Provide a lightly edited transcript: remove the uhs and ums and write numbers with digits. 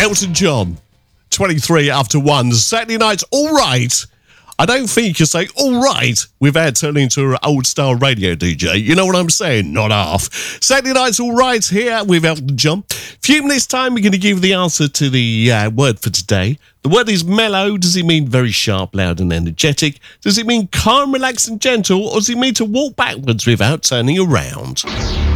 Elton John, 23 after 1. Saturday night's all right. I don't think you can say all right without turning into an old-style radio DJ. You know what I'm saying? Not half. Saturday night's all right here with Elton John. Few minutes' time, we're going to give the answer to the word for today. The word is mellow. Does it mean very sharp, loud and energetic? Does it mean calm, relaxed and gentle? Or does it mean to walk backwards without turning around?